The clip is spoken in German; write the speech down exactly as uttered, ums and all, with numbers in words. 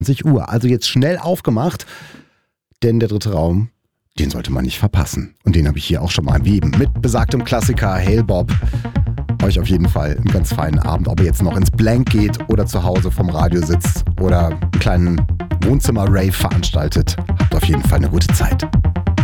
zwanzig Uhr. Also jetzt schnell aufgemacht, denn der dritte Raum, den sollte man nicht verpassen. Und den habe ich hier auch schon mal erwähnt. Mit besagtem Klassiker Hail Bob. Euch auf jeden Fall einen ganz feinen Abend, ob ihr jetzt noch ins Blank geht oder zu Hause vom Radio sitzt oder einen kleinen Wohnzimmer-Rave veranstaltet. Habt auf jeden Fall eine gute Zeit.